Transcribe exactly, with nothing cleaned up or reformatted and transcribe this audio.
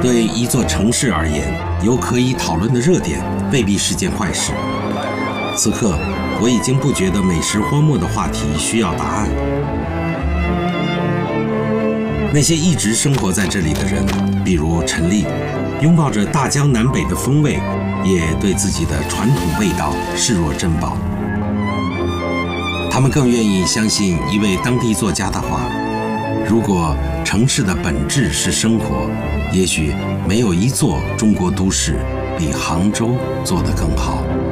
对一座城市而言，有可以讨论的热点未必是件坏事。此刻，我已经不觉得美食荒漠的话题需要答案。那些一直生活在这里的人，比如陈丽，拥抱着大江南北的风味，也对自己的传统味道视若珍宝。他们更愿意相信一位当地作家的话：如果城市的本质是生活，也许没有一座中国都市比杭州做得更好。